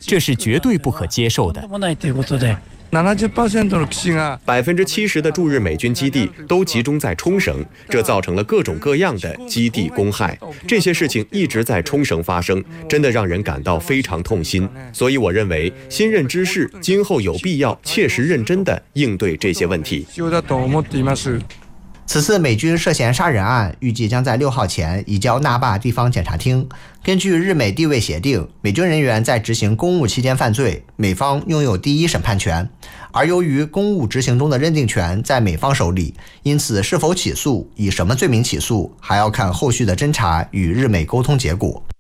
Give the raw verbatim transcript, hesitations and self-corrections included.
这是绝对不可接受的。 百分之七十的驻日美军基地都集中在冲绳，这造成了各种各样的基地公害。这些事情一直在冲绳发生，真的让人感到非常痛心。所以我认为，新任知事今后有必要切实认真地应对这些问题。 此次美军涉嫌杀人案预计将在六号前移交那霸地方检察厅。根据日美地位协定，美军人员在执行公务期间犯罪，美方拥有第一审判权。而由于公务执行中的认定权在美方手里，因此是否起诉、以什么罪名起诉，还要看后续的侦查与日美沟通结果。